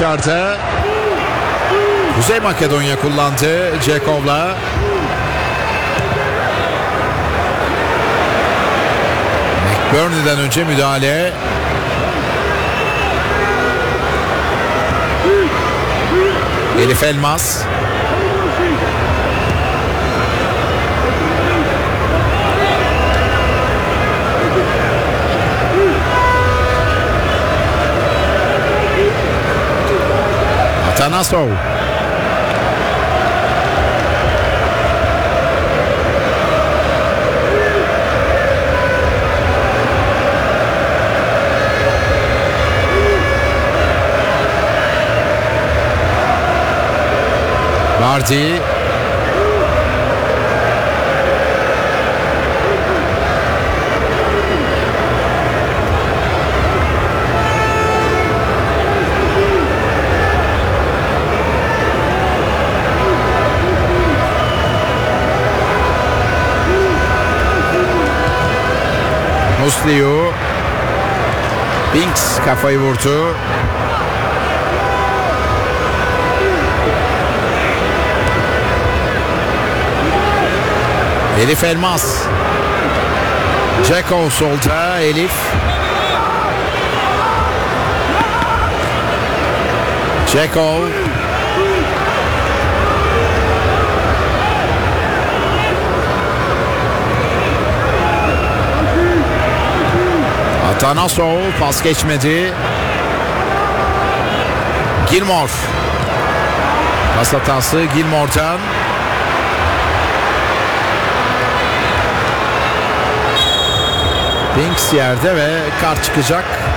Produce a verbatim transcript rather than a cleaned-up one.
dışarıda. Kuzey Makedonya kullandı Cekov'la. McBurney'den önce müdahale. Elif Elmas. Atanasov. Vardy. Musliu. Binks kafayı vurdu. Elif Elmas. Cekov solda. Elif. Cekov. Atanasov pas geçmedi. Gilmore. Pas hatası Gilmore'dan. Binks yerde ve kart çıkacak.